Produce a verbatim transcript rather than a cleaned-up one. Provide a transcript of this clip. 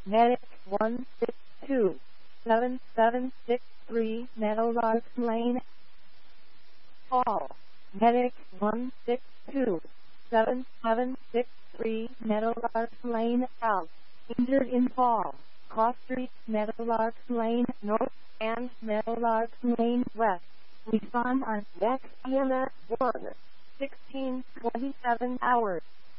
Medic one six two, seven seven six three, Meadowlark Lane. Fall. Medic one six two, seven seven six three, Meadowlark Lane South. Injured in fall. Cross Street, Meadowlark Lane North, and Meadowlark Lane West. Respond on next E M S one, sixteen twenty-seven hours.